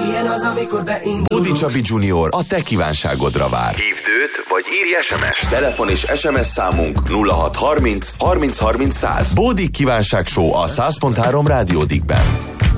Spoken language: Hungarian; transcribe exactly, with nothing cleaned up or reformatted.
Ilyen az, amikor beindulunk. Bódi Csabi Junior a te kívánságodra vár. Hívd őt, vagy írj es em es. Telefon és es em es számunk nulla hat harminc harminc harminc száz. Bódi kívánság show a száz pont három Rádió Dickben.